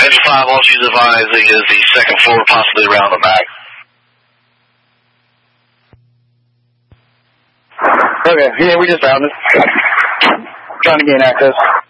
Engine 5, all she's advising is the second floor, possibly around the back. Okay, yeah, we just found it. Trying to gain access.